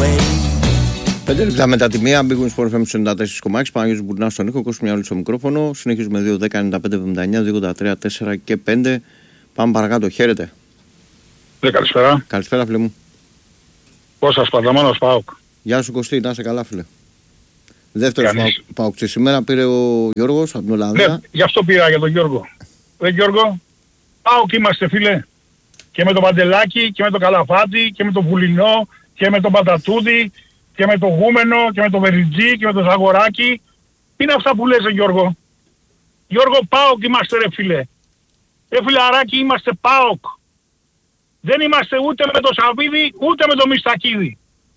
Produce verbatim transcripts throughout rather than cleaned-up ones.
Πέντε λεπτά μετά τη μία, μπήκουν στο Sport εφ εμ ενενήντα τέσσερα κόμμα έξι. Παναγιώτης Μπουρνάς στον ήχο, Κώστας Μιαούλης στο μικρόφωνο. Συνεχίζουμε δύο δέκα ενενήντα πέντε εβδομήντα εννιά, δύο ογδόντα τρία, τέσσερα και πέντε. Πάμε παρακάτω. Χαίρετε. Ναι, καλησπέρα. Καλησπέρα, φίλε μου. Κώστας Πανταμόνος, ΠΑΟΚ. Γεια σου, Κωστή, να είσαι καλά, φίλε. Δεύτερος ΠΑΟΚ σήμερα πήρε ο Γιώργος από την Ολλανδία. Ναι, γι' αυτό πήρα για τον Γιώργο. Ε, Γιώργο, ΠΑΟΚ είμαστε, φίλε. Και με τον Παντελάκη και με τον Καλαφάτη και με τον Βουλινό και με τον Πατατούδη και με τον Γούμενο και με τον Βεριτζή και με τον Ζαγοράκη. Τι είναι αυτά που λες, Γιώργο? Γιώργο, ΠΑΟΚ είμαστε, ρε φίλε. Ρε φιλαράκι, είμαστε ΠΑΟΚ. Δεν είμαστε ούτε με τον Σαββίδη ούτε με τον Μιστακίδη.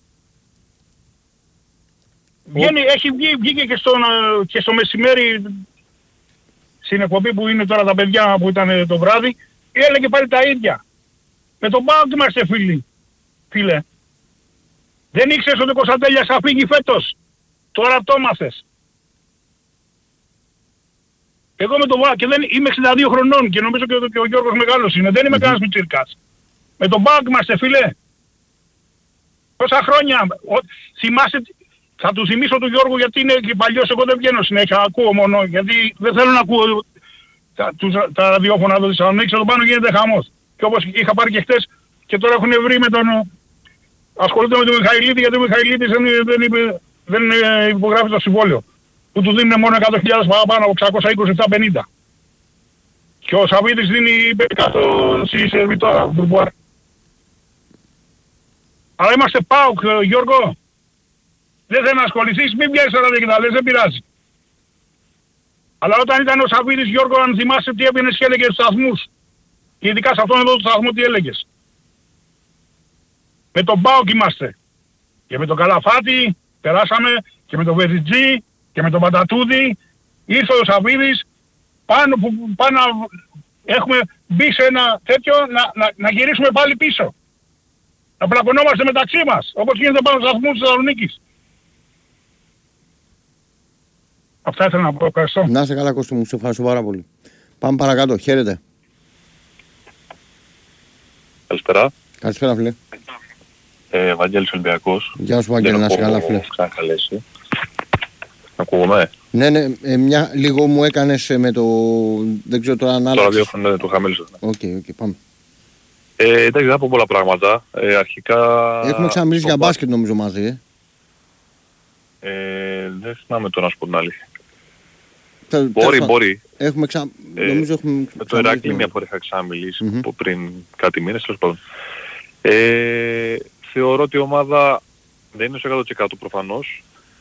Βγαίνει, έχει βγει, βγήκε και, στον, και στο μεσημέρι στην εκπομπή που είναι τώρα τα παιδιά που ήταν το βράδυ, έλεγε πάλι τα ίδια. Με τον ΠΑΟΚ είμαστε φίλοι, φίλε. Δεν ήξερες ότι ο Κωνσταντέλιας θα φύγει φέτος. Τώρα το μάθες. Εγώ με τον ΠΑΟΚ και δεν είμαι εξήντα δύο χρονών και νομίζω και ο, και ο Γιώργος μεγάλος είναι. Δεν είμαι mm-hmm. κανένας μητσίρκας. Με τον ΠΑΟΚ είμαστε, φίλε. Τόσα χρόνια. Ο, θυμάσαι, θα του θυμίσω του Γιώργου γιατί είναι και παλιός, εγώ δεν βγαίνω συνέχεια, ακούω μόνο, γιατί δεν θέλω να ακούω τα, τους, τα ραδιόφωνα του Θεσσαλονίκης, εδώ πάνω γίνεται χαμός. Και όπως είχα πάρει και χτες και τώρα έχουν βρει με τον... ασχολούνται με τον Μιχαηλίδη, γιατί ο Μιχαηλίδης δεν, δεν, δεν, δεν υπογράφει το συμβόλαιο. Που του δίνουν μόνο εκατό χιλιάδες παραπάνω από εξακόσια είκοσι επτά πενήντα. Και ο Σαββίδης δίνει εκατό στη σερβιτόρα, Μπουρμπουάρ. Αλλά είμαστε ΠΑΟΚ, Γιώργο. Δεν θέλει να ασχοληθείς, μην πιέσεις τώρα και τα λες, δεν πειράζει. Αλλά όταν ήταν ο Σαββίδης, Γιώργο, αν θυμάσαι τι έβγαινες και έλεγες στους σταθμούς. Και ειδικά σε αυτόν εδώ το σταθμό τι έλεγες. Με τον ΠΑΟΚ είμαστε. Και με τον Καλαφάτη περάσαμε και με τον Βεριτζή και με τον Πατατούδη. Ήρθε ο Σαββίδης πάνω που πάνω έχουμε μπει σε ένα τέτοιο να, να, να γυρίσουμε πάλι πίσω. Να πλακωνόμαστε μεταξύ μας, όπως γίνεται πάνω στους σταθμούς της Θεσσαλονίκης. Αυτά ήθελα να πω. Ευχαριστώ. Να είσαι καλά, Κώστα μου, σε ευχαριστώ πάρα πολύ. Πάμε παρακάτω. Χαίρετε. Καλησπέρα. Καλησπέρα, φίλε. Ε, Βαγγέλης Ολυμπιακός. Γεια σου, Βαγγέλη, να είσαι καλά, φίλε. Ξανακαλέσει. Ακούγομαι. Ναι, ναι, ε, μια, λίγο μου έκανες με το... δεν ξέρω τώρα αν άλλαξες. Το ραδιόφωνο ναι, το χαμέλησα. Οκ, okay, okay, πάμε. Ε, εντάξει, δεν πω πολλά πράγματα. Ε, αρχικά... Έχουμε ξαναμιλήσει για μπάσκετ νομίζω μαζί, ε. Ε, δεν θυμάμαι το να σου πω την αλήθεια. Τε, μπορεί, τέλος, μπορεί. Έχουμε ξα... ε, νομίζω έχουμε με το Ηράκλειο μια φορά είχα ξαναμιλήσει mm-hmm. πριν κάτι μήνες, τέλος πάντων. Ε, θεωρώ ότι η ομάδα δεν είναι στο εκατό τοις εκατό προφανώς.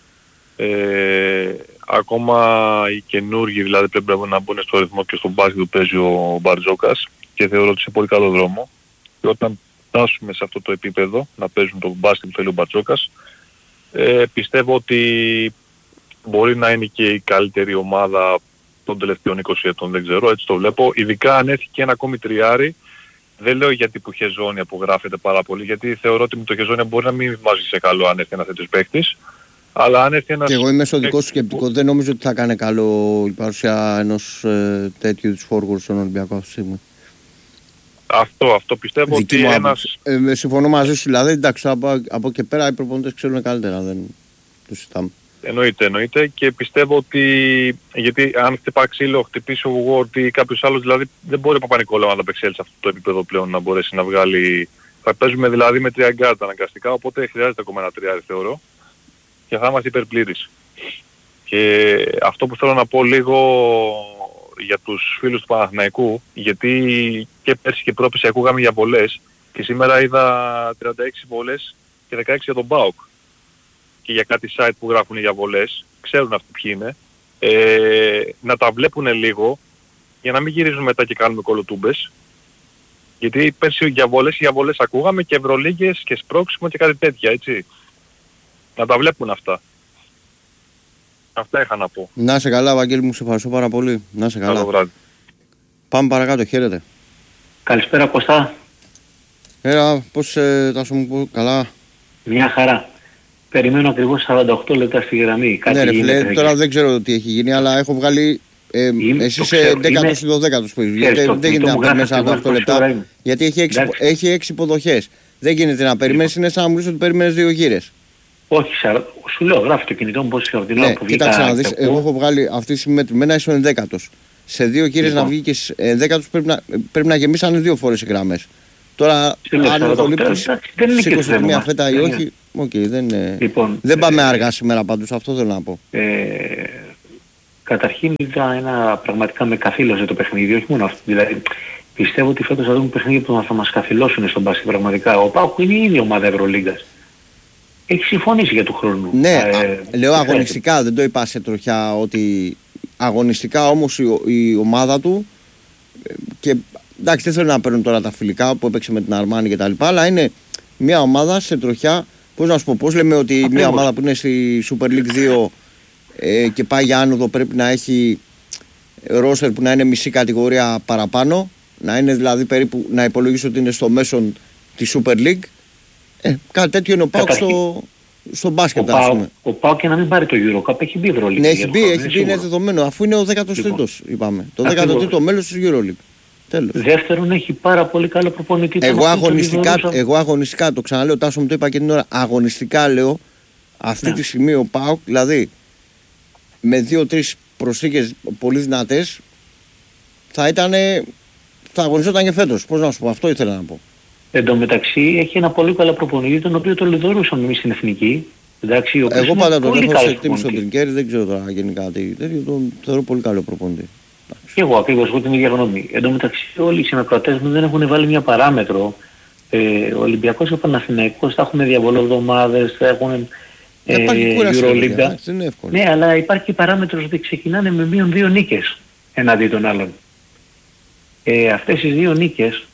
Ε, ακόμα οι καινούργοι δηλαδή πρέπει να μπουν στο ρυθμό και στον μπάσκετ που παίζει ο Μπαρτζόκας και θεωρώ ότι σε πολύ καλό δρόμο. Και όταν φτάσουμε σε αυτό το επίπεδο να παίζουν το μπάσκετ που θέλει ο Μπαρτζόκας, ε, πιστεύω ότι μπορεί να είναι και η καλύτερη ομάδα των τελευταίων είκοσι ετών, δεν ξέρω, έτσι το βλέπω. Ειδικά αν έρθει και ένα ακόμη τριάρι, δεν λέω γιατί που Χεζόνια που γράφεται πάρα πολύ, γιατί θεωρώ ότι με το Χεζόνια μπορεί να μην βάζει σε καλό αν έρθει ένας τέτοιος παίκτης. Αλλά αν έρθει ένας... Και εγώ είμαι στο δικό σου σκεπτικό, δεν νομίζω ότι θα κάνει καλό η παρουσία ενός ε, τέτοιου της φόργουρου στον Ολυμπιακό αυτή τη στιγμή. Αυτό, αυτό πιστεύω Δική ότι μου ένας... Ε, συμφωνώ μαζί σου, δηλαδή, εντάξει, από, από εκεί πέρα οι προπονητές ξέρουν καλύτερα, δεν το συζητάμε. Εννοείται, εννοείται και πιστεύω ότι, γιατί αν χτυπά ξύλο, χτυπήσει ο Γουόρτ ή κάποιος άλλος, δηλαδή δεν μπορεί ο Παπα-Νικόλαου να απεξέλθει σε αυτό το επίπεδο πλέον να μπορέσει να βγάλει... Θα παίζουμε δηλαδή με τρία γκάρτ αναγκαστικά, οπότε χρειάζεται ακόμα ένα τριάρι θεωρώ και θα είμαστε υπερπλήρεις. Και αυτό που θέλω να πω λίγο για τους φίλους του Παναθηναϊκού, γιατί και πέρσι και πρόπερσι ακούγαμε για βολές και σήμερα είδα τριάντα έξι βολές και δεκαέξι για τον ΠΑΟΚ. Και για κάτι site που γράφουν για βολές, ξέρουν αυτοί ποιοι είναι, ε, να τα βλέπουν λίγο για να μην γυρίζουν μετά και κάνουμε κολοτούμπες. Γιατί πέρσι για βολές, για βολές ακούγαμε και ευρωλίγες και σπρώξιμο και κάτι τέτοια, έτσι. Να τα βλέπουν αυτά. Αυτά είχα να πω. Να είσαι καλά, Βαγγέλη μου, σε ευχαριστώ πάρα πολύ. Να είσαι καλά. Καλό βράδυ. Πάμε παρακάτω, χαίρετε. Καλησπέρα, Κωστά. Έλα, πώς ε, θα σου μου πω, καλά. Μια χαρά. Περιμένω ακριβώς σαράντα οκτώ λεπτά στη γραμμή. Κάτι ναι ρε φίλε, τώρα και... δεν ξέρω τι έχει γίνει, αλλά έχω βγάλει... Ε, Είμαι, εσύ είσαι δέκατος ή δωδέκατος που είσαι. Γιατί δεν γίνεται να παίρνει σαράντα οκτώ λεπτά. Γιατί έχει έξι, έχει έξι υποδοχές. Δεν γίνεται να περιμένεις, είναι σαν να μου λες ότι περιμένεις δύο γύρες. Όχι, σου λέω, γράφει το κινητό μου πώς είναι ορδινό. Ναι, κοίταξε να δεις, εγώ έχω βγάλει αυτή τη στιγμή μετρημένα, ήσουν ενδέκατος. Σε δύο γύρες λοιπόν. Να βγει και ενδέκατος πρέπει να, πρέπει να γεμίσανε δύο φορές οι γραμμές. Τώρα, αν υπολείπτεις σήκωσε μια φέτα ή όχι, okay, δεν, λοιπόν, δεν πάμε ε, αργά σήμερα πάντως, αυτό θέλω να πω. Ε, καταρχήν ήταν ένα, πραγματικά με καθήλωσε το παιχνίδι, όχι μόνο αυτό. Δηλαδή, πιστεύω ότι φέτος θα δούμε παιχνίδια που θα μας καθυλώσουν στον μπάσκετ πραγματικά. Ο ΠΑΟΚ είναι η ίδια ομάδα Ευρωλίγκας. Έχει συμφωνήσει για του χρόνου. Ναι, ε, α, λέω αγωνιστικά, δεν το είπα σε τροχιά ότι αγωνιστικά όμως η, η ομάδα του και εντάξει δεν θέλω να παίρνουν τώρα τα φιλικά που έπαιξε με την Αρμάνη και τα λοιπά, αλλά είναι μια ομάδα σε τροχιά, πώς να σου πω, πώς λέμε ότι Ακριβώς. Μια ομάδα που είναι στη Super League δύο ε, και πάει για άνοδο πρέπει να έχει ρόστερ που να είναι μισή κατηγορία παραπάνω, να είναι δηλαδή περίπου να υπολογίσει ότι είναι στο μέσον της Super League. Ε, κάτι τέτοιο είναι ο ΠΑΟΚ στο, στο μπάσκετ. Ο ΠΑΟΚ και να μην πάρει το Eurocup έχει μπει Ευρωλίγκα. Ναι, έχει μπει, έχει μπει, είναι δεδομένο, αφού είναι ο δέκατος τρίτος λοιπόν. Είπαμε. Το δέκατο τρίτο μέλος της Euroleague. Τέλος. Δεύτερον, έχει πάρα πολύ καλό προπονητή. Εγώ αγωνιστικά, εγώ αγωνιστικά, το ξαναλέω, Τάσο μου το είπα και την ώρα, αγωνιστικά λέω αυτή ναι. Τη στιγμή ο ΠΑΟΚ, δηλαδή με δύο-τρεις προσθήκες πολύ δυνατές θα ήταν, θα αγωνιζόταν και φέτος. Πώς να σου πω, αυτό ήθελα να πω. Εν τω μεταξύ έχει ένα πολύ καλό προπονητή, τον οποίο το λιδωρούσαμε εμείς στην εθνική. Εντάξει, εγώ πάντα τον έχω σε εκτίμηση στον Τρινκέρι, δεν ξέρω τώρα γενικά τι τέτοιο, τον θεωρώ πολύ καλό προπονητή. Και εγώ ακριβώς, εγώ την ίδια γνώμη. Εν τω μεταξύ όλοι οι συνακροατές μου δεν έχουν βάλει μια παράμετρο. Ε, ο Ολυμπιακός και ο Παναθηναϊκός θα έχουν διαβολοβδομάδες, θα έχουν ε, Euroliga. Ναι, αλλά υπάρχει και παράμετρος ότι ξεκινάνε με μείον δύο νίκες εναντί των άλλων. Ε, αυτές οι δύο νίκες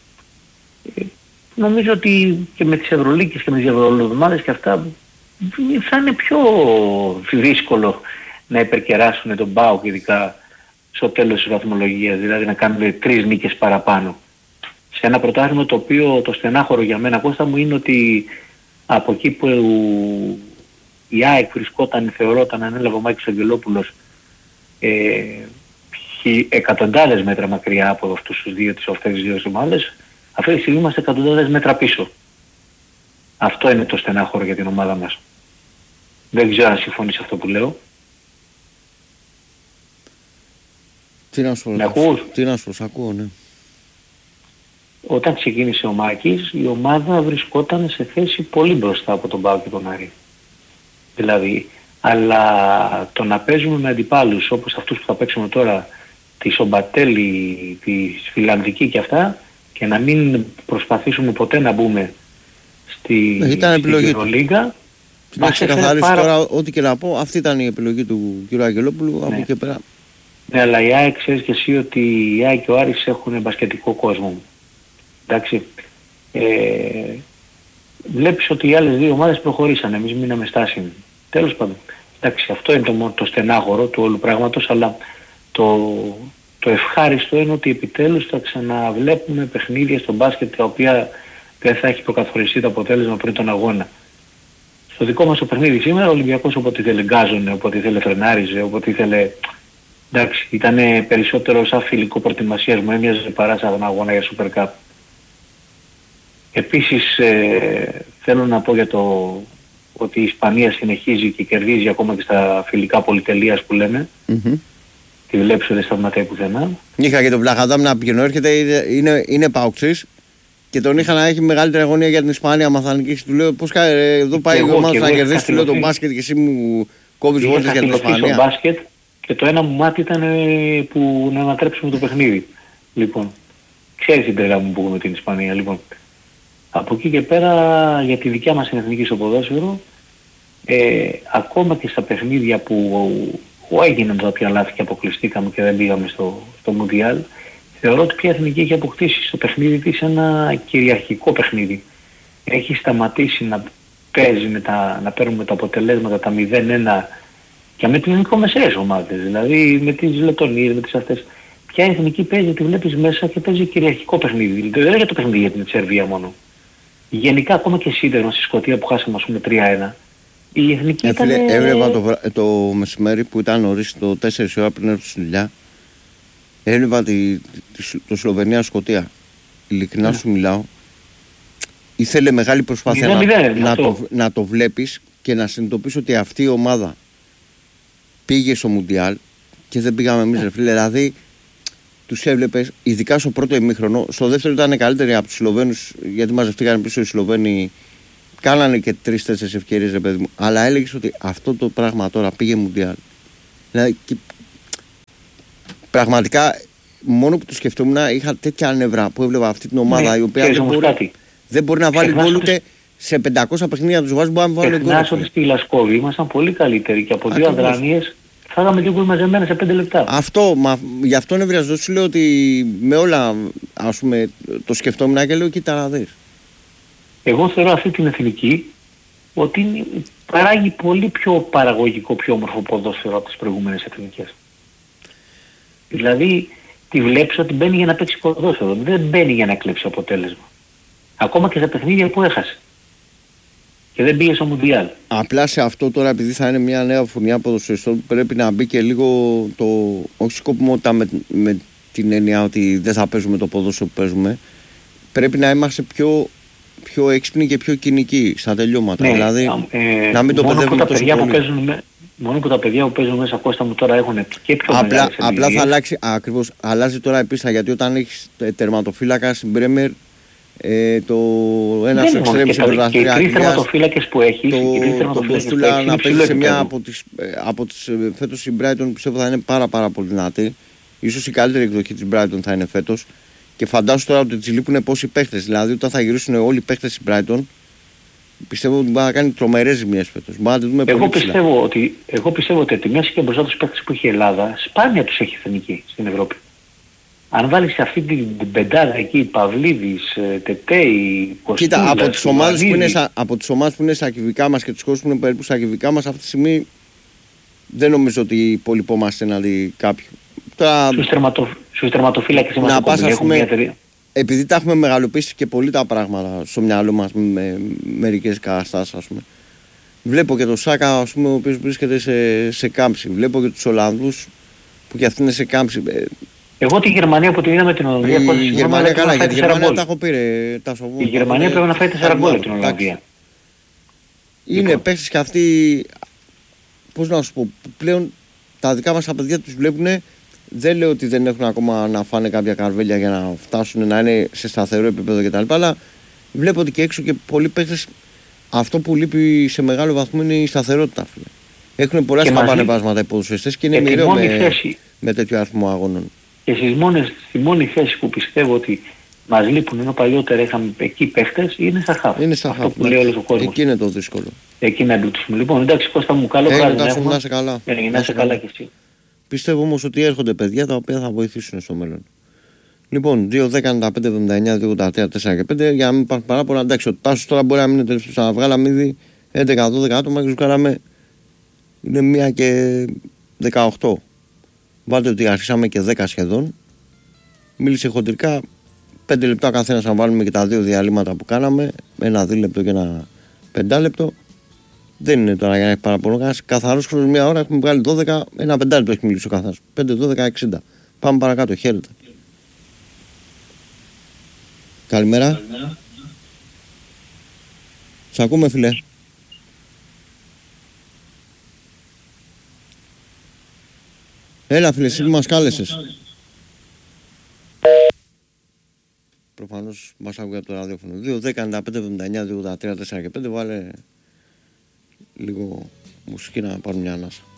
νομίζω ότι και με τις Ευρωλίγκες και με τις Ευρωλογμάδες και αυτά θα είναι πιο δύσκολο να υπερκεράσουν τον ΠΑΟΚ ειδικά στο τέλος της βαθμολογίας, δηλαδή να κάνουν τρεις νίκες παραπάνω. Σε ένα πρωτάθλημα το οποίο το στενάχωρο για μένα, Κώστα μου, είναι ότι από εκεί που η ΑΕΚ βρισκόταν, θεωρόταν, ανέλαβε ο Μάκης Αγγελόπουλος ε, εκατοντάδες μέτρα μακριά από αυτούς τους δύο, τις αυτές τις δύο ομάδες, αυτή τη στιγμή είμαστε εκατοντάδες μέτρα πίσω. Αυτό είναι το στενάχωρο για την ομάδα μας. Δεν ξέρω αν συμφωνείς αυτό που λέω. Τι να σου Με ακούς? Τι να σου ακούω, ναι. Όταν ξεκίνησε ο Μάκης, η ομάδα βρισκόταν σε θέση πολύ μπροστά από τον ΠΑΟΚ και τον Άρη. Δηλαδή, αλλά το να παίζουμε με αντιπάλους όπως αυτούς που θα παίξουμε τώρα, τη Σομπατέλη, τη Φιλανδική και αυτά, και να μην προσπαθήσουμε ποτέ να μπούμε στη Ευρωλίγκα. Να ξεκαθαρίσω πάρα... τώρα ό,τι και να πω, αυτή ήταν η επιλογή του κ. Αγγελόπουλου, ναι. Από εκεί και πέρα. Ναι, αλλά η ΑΕΚ ξέρεις και εσύ ότι η ΑΕΚ και ο Άρης έχουν μπασκετικό κόσμο. Εντάξει. Ε, βλέπεις ότι οι άλλες δύο ομάδες προχωρήσαν, εμείς μείναμε στάσιμοι. Τέλος πάντων. Εντάξει, αυτό είναι το, το στενάχωρο του όλου πράγματος, αλλά το, το ευχάριστο είναι ότι επιτέλους θα ξαναβλέπουμε παιχνίδια στο μπάσκετ τα οποία δεν θα έχει προκαθοριστεί το αποτέλεσμα πριν τον αγώνα. Στο δικό μας το παιχνίδι σήμερα ο Ολυμπιακός όποτε ήθελε γκάζωνε, όποτε ήθελε φρενάριζε, όποτε ήθελε... Εντάξει, ήταν περισσότερο σαν φιλικό προετοιμασιασμό, έμοιαζε παρά σαν αγώνα για Super Cup. Επίσης ε, θέλω να πω για το ότι η Ισπανία συνεχίζει και κερδίζει ακόμα και στα φιλικά πολυτελείας που λέμε. Mm-hmm. Τη βλέπεις ότι δεν σταματάει πουθενά. Είχα και τον Βλαχαδάμ να πηγαίνω, έρχεται, είναι, είναι παοξής και τον είχα να έχει μεγαλύτερη αγωνία για την Ισπανία. Μαθανική, του λέω πώς ε, εδώ πάει η ομάδα να κερδίσει, του λέω τον μπάσκετ και εσύ μου κόβεις βόλτες για την Ισπανία. Μπάσκετ και το ένα μου μάτι ήταν ε, που να ανατρέψουμε το παιχνίδι. Λοιπόν, ξέρεις την τρέλα μου που έχουμε την Ισπανία. Λοιπόν, από εκεί και πέρα για τη δικιά μας εθνική στο ποδόσφαιρο, ε, ακόμα και στα παιχνίδια που έγιναν τα οποία λάθη και αποκλειστήκαμε και δεν πήγαμε στο, στο Μουντιάλ, θεωρώ ότι πια η εθνική έχει αποκτήσει στο παιχνίδι της ένα κυριαρχικό παιχνίδι. Έχει σταματήσει να παίζει με τα, να παίρνουμε τα αποτελέσματα τα μηδέν ένα και με τις μικρομεσαίες ομάδες, δηλαδή με τις Λετωνίες, με τις αυτές. Ποια η εθνική παίζει, τη βλέπεις μέσα και παίζει κυριαρχικό παιχνίδι. Δηλαδή δεν είναι για το παιχνίδι για την Σερβία μόνο. Γενικά ακόμα και σύνδεσμα στη Σκωτία που χάσαμε ας πούμε τρία ένα. Η εθνική ήταν... Έβλεπα το, το μεσημέρι που ήταν νωρίς το τέσσερις ώρα πριν έρθω στη δουλειά. Έβλεπα τη, τη, το Σλοβενία-Σκωτία. Ειλικρινά yeah. σου μιλάω. ήθελε μεγάλη προσπάθεια μηδέν, να, μηδέν, να, το, να το βλέπεις και να συνειδητοποιήσεις ότι αυτή η ομάδα πήγε στο Μουντιάλ και δεν πήγαμε εμείς, ρε φίλε. Δηλαδή, τους έβλεπες, ειδικά στο πρώτο ημίχρονο. Στο δεύτερο ήταν καλύτεροι από τους Σλοβαίνους, γιατί μαζευτήκαν πίσω οι Σλοβαίνοι. Κάνανε και τρεις-τέσσερις ευκαιρίες, ρε παιδί μου. Αλλά έλεγες ότι αυτό το πράγμα τώρα πήγε Μουντιάλ. Δηλαδή, και... πραγματικά, μόνο που το σκεφτόμουν, είχα τέτοια νευρά που έβλεπα αυτή την ομάδα, ναι, η οποία δεν μπορεί, δεν μπορεί να βάλει γκολ ούτε σε πεντακόσια παιχνίδια του βάζει. Μπορεί να βάλει γκολ. Ξεχνάς ότι στη Λασκόβη ήμασταν πολύ καλύτεροι και από δύο αδράνειες φάγαμε δύο γκολ μαζεμένα σε πέντε λεπτά. Αυτό, μα, γι' αυτό νευριαζό σου λέω ότι με όλα, ας πούμε, το σκεφτόμουν και λέω κοίτα να δεις. Εγώ θεωρώ αυτή την εθνική ότι είναι, παράγει πολύ πιο παραγωγικό, πιο όμορφο ποδόσφαιρο από τις προηγούμενες εθνικές. Δηλαδή τη βλέπεις ότι μπαίνει για να παίξει ποδόσφαιρο, δεν μπαίνει για να κλέψει αποτέλεσμα. Ακόμα και στα παιχνίδια που έχασε. Και δεν πήγε στο Μουντιάλ. Απλά σε αυτό τώρα, επειδή θα είναι μια νέα φωνιά ποδοσφαιριστών, πρέπει να μπει και λίγο το. Όχι σκοπιμότητα με, με την έννοια ότι δεν θα παίζουμε το ποδόσφαιρο που παίζουμε. Πρέπει να είμαστε πιο, πιο έξυπνοι και πιο κοινικοί στα τελειώματα. Ναι, δηλαδή ε, να μην το παιδεύουμε τόσο πολύ. Που παίζουν, μόνο που τα παιδιά που παίζουν μέσα, Κώστα μου, τώρα έχουν και πιο απλά, μεγάλες απλά θα αλλάξει. Ακριβώς, αλλάζει τώρα επίσης, γιατί όταν έχεις τερματοφύλακα στην Πρέμερ. Ε, το ένα στο εξτρέμ στην πρωταθλήτρια Αγγλίας, οι τρεις τερματοφύλακες που έχει, το, το Μποστούλα να παίζει σε μια από τις, από τις φέτος η Brighton, πιστεύω θα είναι πάρα πάρα πολύ δυνατή. Ίσως η καλύτερη εκδοχή της Brighton θα είναι φέτος. Και φαντάσου τώρα ότι της λείπουν πόσοι παίχτες. Δηλαδή όταν θα γυρίσουν όλοι οι παίχτες της Brighton, πιστεύω ότι μπορεί να κάνει τρομερές ζημιές φέτος. Εγώ πιστεύω, ότι, εγώ πιστεύω ότι τη μέση και μπροστά τους παίχτες που έχει η Ελλάδα, σπάνια τους έχει εθνική στην Ευρώπη. Αν βάλεις αυτή την, την πεντάδα εκεί, Παυλίδης, Τετέι, Κωστούλας... Κοίτα, από τις ομάδες που είναι, σα, από τις ομάδες που είναι στα κυβικά μας και τους χώρους που είναι περίπου στα κυβικά μας, αυτή τη στιγμή δεν νομίζω ότι υπολοιπόμαστε να δει κάποιον. Τώρα, στους, τερματο, στους τερματοφύλακες είμαστε κομπλή, έχουμε μια εταιρεία. Επειδή τα έχουμε μεγαλοποιήσει και πολύ τα πράγματα στο μυαλό μας με, με μερικές καταστάσεις, ας πούμε. Βλέπω και τον Σάκα, ας πούμε, ο οποίος βρίσκεται σε, σε κάμψη. Βλέπω και τους Ολλανδούς που και αυτοί είναι σε κάμψη. Εγώ τη Γερμανία που την είδαμε την Ολλανδία... Η, η Γερμανία καλά, για τη Γερμανία τα έχω πει ρε, τα σοβούν. Η Γερμανία πρέπει να φάει τέσσερα γκολ την Ολλανδία. Είναι λοιπόν παίχτες και αυτοί, πώς να σου πω, πλέον τα δικά μας τα παιδιά τους βλέπουν, δεν λέω ότι δεν έχουν ακόμα να φάνε κάποια καρβέλια για να φτάσουν να είναι σε σταθερό επίπεδο κτλ. Αλλά βλέπω ότι και έξω και πολλοί παίχτες αυτό που λείπει σε μεγάλο βαθμό είναι η σταθερότητα. Φίλε. Έχουν πολλά σκαμπανεβάσματα οι ποδοσφαιριστές και είναι μοιραίο με, με τέτοιο αριθμό αγώνων. Και στις μόνες, στη μόνη θέση που πιστεύω ότι μας λείπουν, ενώ παλιότερα είχαμε εκεί παίχτες, είναι στα χαφ. Είναι στα χαφ. Που λέει όλος ο κόσμος. Εκεί είναι το δύσκολο. Εκεί να εμπλουτίσουμε. Λοιπόν, εντάξει Κώστα μου, καλό βράδυ να έχουμε. Να είσαι καλά. Ε, να είσαι καλά κι εσύ. Πιστεύω όμως ότι έρχονται παιδιά τα οποία θα βοηθήσουν στο μέλλον. Λοιπόν, δύο δέκα ενενήντα πέντε εβδομήντα εννιά δύο ογδόντα τρία τέσσερα και πέντε, για να μην υπάρχουν παράπονα. Εντάξει, ο Τάσος τώρα μπορεί να μην είναι τελευταίος, να βγάλαμε ήδη έντεκα δώδεκα άτομα και σου κάναμε. Είναι μία και δεκαοκτώ. Βάλτε ότι αρχίσαμε και δέκα σχεδόν. Μίλησε χοντρικά πέντε λεπτά καθένας να βάλουμε και τα δύο διαλύματα που κάναμε. Ένα δίλεπτο και ένα πεντάλεπτο. Δεν είναι τώρα για να έχει παραπονό. Καθαρός χρόνος μία ώρα έχουμε βγάλει δώδεκα, ένα πεντάλεπτο έχει μιλήσει ο καθένας. πέντε, δώδεκα, εξήντα. Πάμε παρακάτω, χαίρετε. Καλημέρα. Καλημέρα. Σ' ακούμε φίλε. Έλα φίλε, εσύ που μας κάλεσες. Προφανώς μας άκουγε από το ραδιόφωνο. δύο δέκα ενενήντα πέντε εβδομήντα εννιά δύο ογδόντα τρία τέσσερα και πέντε. Βάλε λίγο μουσική να πάρουν μια ανάσα.